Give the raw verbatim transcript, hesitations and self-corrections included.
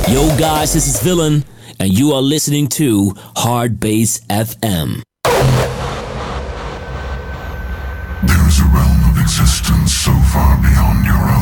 Yo guys, this is Villain, and you are listening to Hard Bass F M. There is a realm of existence so far beyond your own.